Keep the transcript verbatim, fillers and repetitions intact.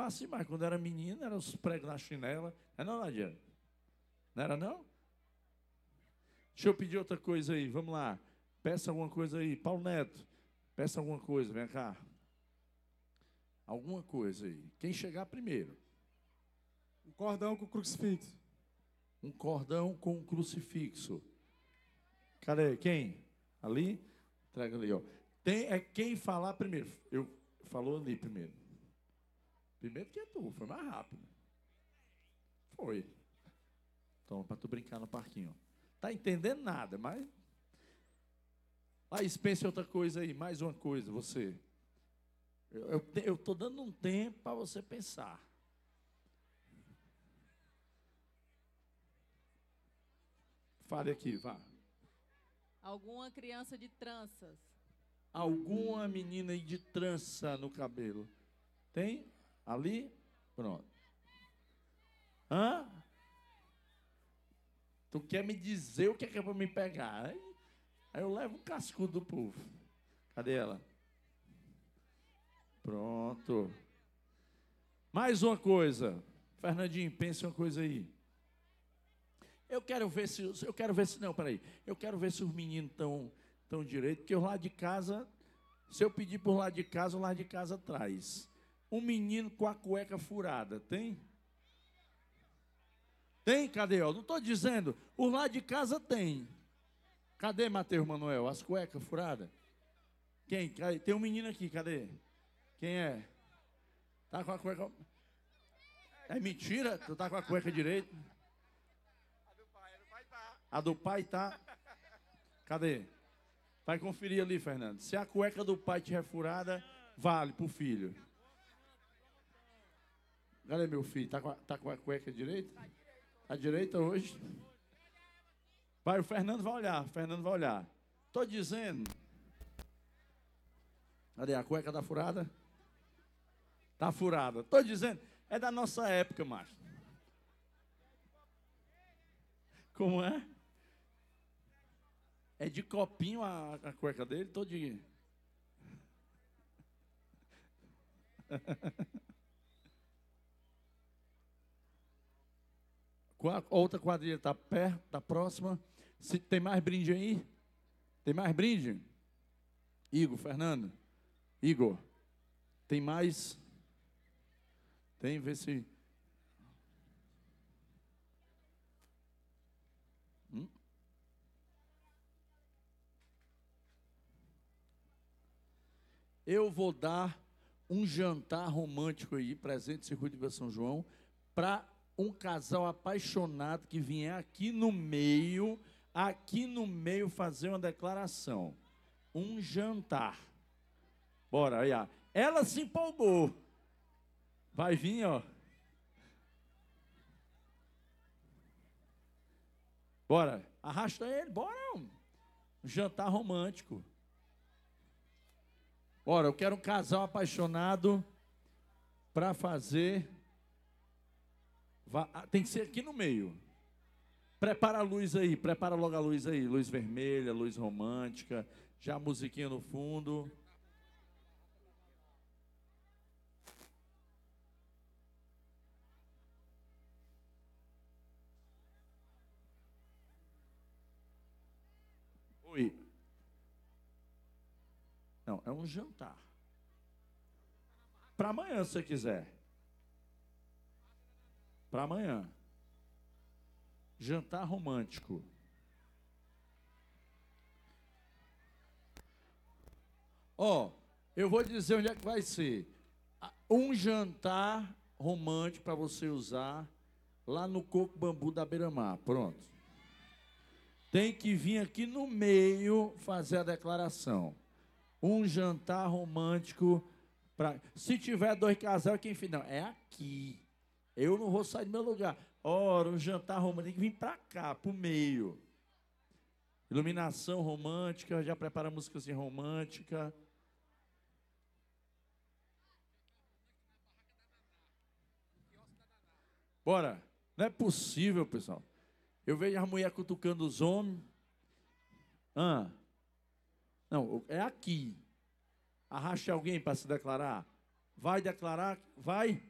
fácil demais. Quando era menina, eram os pregos na chinela. Não é não, Nadia? Não era não? Deixa eu pedir outra coisa aí, vamos lá. Peça alguma coisa aí. Paulo Neto, peça alguma coisa, vem cá. Alguma coisa aí. Quem chegar primeiro? Um cordão com crucifixo. Um cordão com um crucifixo. Cadê? Quem? Ali? Traga ali, ó. Tem, é quem falar primeiro. Eu falou ali primeiro. Primeiro que é tu, foi mais rápido. Foi. Toma, para tu brincar no parquinho. Tá entendendo nada, mas... Aí, pense outra coisa aí, mais uma coisa, você. Eu estou dando um tempo para você pensar. Fale aqui, vá. Alguma criança de tranças. Alguma menina aí de trança no cabelo. Tem? Ali? Pronto. Hã? Tu quer me dizer o que é que é para me pegar? Aí, aí eu levo o cascudo do povo. Cadê ela? Pronto. Mais uma coisa. Fernandinho, pense uma coisa aí. Eu quero ver se... Eu quero ver se... Não, peraí. Eu quero ver se os meninos estão tão direito, porque o lado de casa... Se eu pedir por lado de casa, o lado de casa traz. Um menino com a cueca furada, tem? Tem, cadê? Ó, não estou dizendo. O lado de casa tem. Cadê, Matheus Manuel? As cuecas furadas? Quem? Tem um menino aqui, cadê? Quem é? Tá com a cueca... É mentira? Tu tá com a cueca direita? A do pai, a do pai tá. A do pai tá... Cadê? Vai conferir ali, Fernando. Se a cueca do pai tiver furada, vale pro filho. Cadê meu filho? Tá com a, tá com a cueca direita? A direita hoje? Vai, o Fernando vai olhar. O Fernando vai olhar. Tô dizendo... Cadê a cueca da furada? Tá furada. Tô dizendo, é da nossa época, macho. Como é? É de copinho a, a cueca dele, todinha. A outra quadrilha está perto, está próxima. Se, tem mais brinde aí? Tem mais brinde? Igor, Fernando. Igor, tem mais? Tem, vê se... Hum? Eu vou dar um jantar romântico aí, presente Circuito de São João, para um casal apaixonado que vier aqui no meio, aqui no meio fazer uma declaração. Um jantar. Bora, aí, ó. Ela se empolgou. Vai vir, ó. Bora. Arrasta ele, bora. Um jantar romântico. Bora, eu quero um casal apaixonado para fazer... Tem que ser aqui no meio. Prepara a luz aí, prepara logo a luz aí. Luz vermelha, luz romântica. Já a musiquinha no fundo. Oi. Não, é um jantar. Para amanhã, se você quiser. Para amanhã. Jantar romântico. Ó, oh, eu vou dizer onde é que vai ser. Um jantar romântico para você usar lá no Coco Bambu da Beira-Mar. Pronto. Tem que vir aqui no meio fazer a declaração. Um jantar romântico para... Se tiver dois casais, quem fica? Não, é aqui. Eu não vou sair do meu lugar. Ora, um jantar romântico tem que vir para cá, para o meio. Iluminação romântica, já prepara a música assim, romântica. Bora. Não é possível, pessoal. Eu vejo as mulheres cutucando os homens. Ah. Não, é aqui. Arraste alguém para se declarar. Vai declarar? Vai?